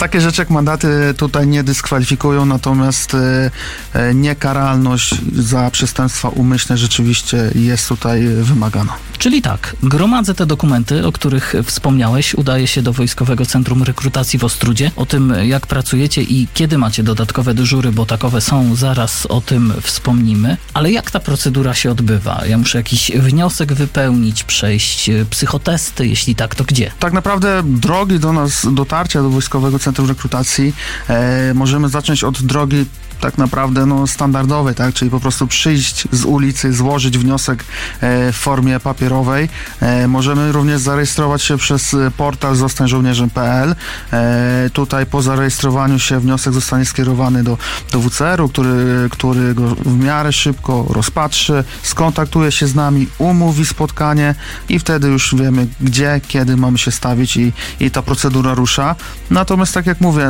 Takie rzeczy jak mandaty tutaj nie dyskwalifikują, natomiast niekaralność za przestępstwa umyślne rzeczywiście jest tutaj wymagana. Czyli tak, gromadzę te dokumenty, o których wspomniałeś, udaję się do Wojskowego Centrum Rekrutacji w Ostródzie. O tym, jak pracujecie i kiedy macie dodatkowe dyżury, bo takowe są, zaraz o tym wspomnimy. Ale jak ta procedura się odbywa? Ja muszę jakiś wniosek wypełnić, przejść psychotesty, jeśli tak, to gdzie? Tak naprawdę drogi do nas, dotarcia do Wojskowego Centrum Rekrutacji możemy zacząć od drogi tak naprawdę standardowej, tak? Czyli po prostu przyjść z ulicy, złożyć wniosek w formie papierowej. Możemy również zarejestrować się przez portal zostańżołnierzem.pl. Tutaj po zarejestrowaniu się wniosek zostanie skierowany do WCR-u, który go w miarę szybko rozpatrzy, skontaktuje się z nami, umówi spotkanie i wtedy już wiemy, gdzie, kiedy mamy się stawić i ta procedura rusza. Natomiast tak jak mówię,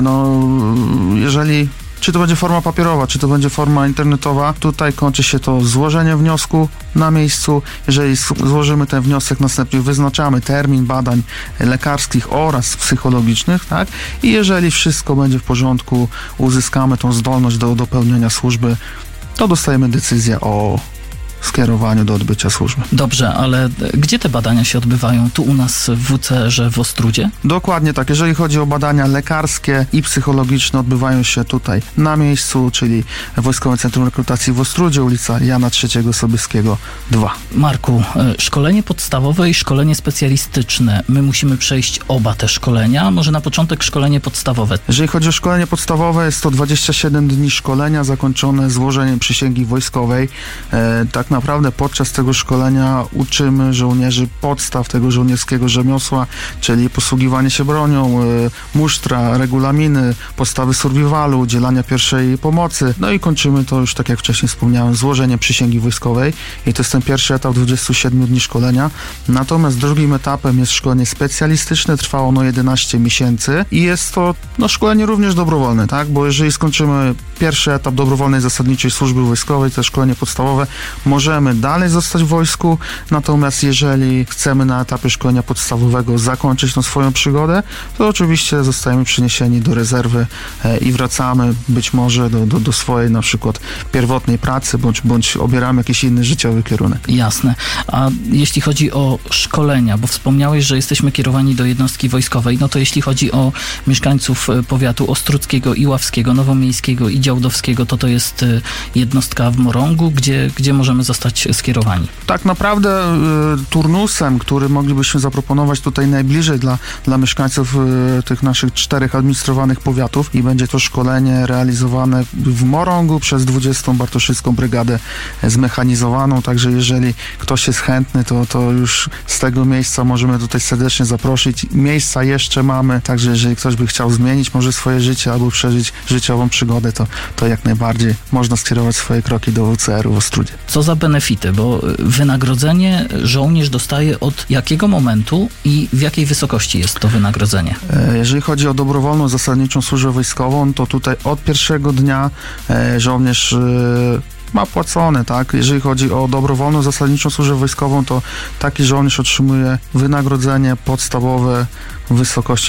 jeżeli czy to będzie forma papierowa, czy to będzie forma internetowa, tutaj kończy się to złożeniem wniosku na miejscu. Jeżeli złożymy ten wniosek, następnie wyznaczamy termin badań lekarskich oraz psychologicznych, tak? I jeżeli wszystko będzie w porządku, uzyskamy tą zdolność do pełnienia służby, to dostajemy decyzję o skierowaniu do odbycia służby. Dobrze, ale gdzie te badania się odbywają? Tu u nas w WCR-ze w Ostródzie? Dokładnie tak. Jeżeli chodzi o badania lekarskie i psychologiczne, odbywają się tutaj na miejscu, czyli Wojskowe Centrum Rekrutacji w Ostródzie, ulica Jana III Sobieskiego 2. Marku, szkolenie podstawowe i szkolenie specjalistyczne. My musimy przejść oba te szkolenia. Może na początek szkolenie podstawowe. Jeżeli chodzi o szkolenie podstawowe, jest to 27 dni szkolenia zakończone złożeniem przysięgi wojskowej. Tak naprawdę podczas tego szkolenia uczymy żołnierzy podstaw tego żołnierskiego rzemiosła, czyli posługiwanie się bronią, musztra, regulaminy, podstawy survivalu, udzielania pierwszej pomocy. No i kończymy to już, tak jak wcześniej wspomniałem, złożeniem przysięgi wojskowej i to jest ten pierwszy etap 27 dni szkolenia. Natomiast drugim etapem jest szkolenie specjalistyczne, trwało ono 11 miesięcy i jest to szkolenie również dobrowolne, tak? Bo jeżeli skończymy pierwszy etap dobrowolnej zasadniczej służby wojskowej, to szkolenie podstawowe, możemy dalej zostać w wojsku, natomiast jeżeli chcemy na etapie szkolenia podstawowego zakończyć tą swoją przygodę, to oczywiście zostajemy przeniesieni do rezerwy i wracamy być może do swojej na przykład pierwotnej pracy, bądź obieramy jakiś inny życiowy kierunek. Jasne. A jeśli chodzi o szkolenia, bo wspomniałeś, że jesteśmy kierowani do jednostki wojskowej, no to jeśli chodzi o mieszkańców powiatu ostródzkiego, iławskiego, nowomiejskiego i działdowskiego, to jest jednostka w Morągu, gdzie możemy zostać skierowani. Tak naprawdę turnusem, który moglibyśmy zaproponować tutaj najbliżej dla mieszkańców tych naszych 4 administrowanych powiatów i będzie to szkolenie realizowane w Morągu przez 20. Bartoszycką Brygadę Zmechanizowaną, także jeżeli ktoś jest chętny, to już z tego miejsca możemy tutaj serdecznie zaprosić. Miejsca jeszcze mamy, także jeżeli ktoś by chciał zmienić może swoje życie albo przeżyć życiową przygodę, to jak najbardziej można skierować swoje kroki do WCR-u w Ostródzie. Co za benefity, bo wynagrodzenie żołnierz dostaje od jakiego momentu i w jakiej wysokości jest to wynagrodzenie? Jeżeli chodzi o dobrowolną zasadniczą służbę wojskową, to tutaj od pierwszego dnia żołnierz ma płacone, tak? Jeżeli chodzi o dobrowolną zasadniczą służbę wojskową, to taki żołnierz otrzymuje wynagrodzenie podstawowe w wysokości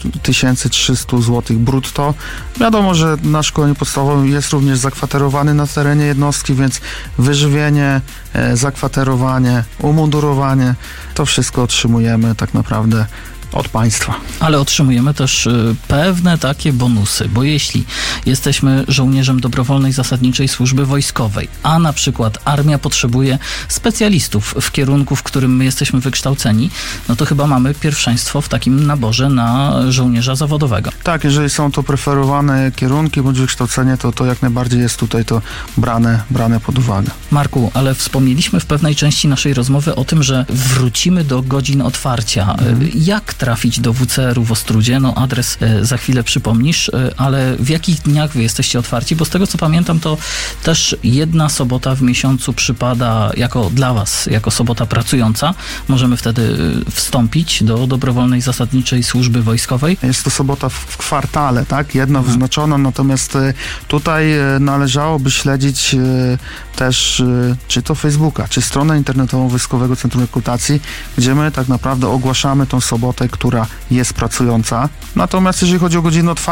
6300 zł brutto. Wiadomo, że na szkoleniu podstawowym jest również zakwaterowany na terenie jednostki, więc wyżywienie, zakwaterowanie, umundurowanie, to wszystko otrzymujemy tak naprawdę od państwa. Ale otrzymujemy też pewne takie bonusy, bo jeśli jesteśmy żołnierzem dobrowolnej zasadniczej służby wojskowej, a na przykład armia potrzebuje specjalistów w kierunku, w którym my jesteśmy wykształceni, no to chyba mamy pierwszeństwo w takim naborze na żołnierza zawodowego. Tak, jeżeli są to preferowane kierunki bądź wykształcenie, to jak najbardziej jest tutaj to brane pod uwagę. Marku, ale wspomnieliśmy w pewnej części naszej rozmowy o tym, że wrócimy do godzin otwarcia. Jak trafić do WCR-u w Ostródzie? No adres za chwilę przypomnisz, ale w jakich dniach wy jesteście otwarci? Bo z tego co pamiętam, to też jedna sobota w miesiącu przypada dla was, jako sobota pracująca. Możemy wtedy wstąpić do dobrowolnej zasadniczej służby wojskowej. Jest to sobota w kwartale, tak? Jedna wyznaczona, natomiast tutaj należałoby śledzić też czy to Facebooka, czy stronę internetową Wojskowego Centrum Rekrutacji, gdzie my tak naprawdę ogłaszamy tą sobotę, która jest pracująca. Natomiast jeżeli chodzi o godziny otwarte,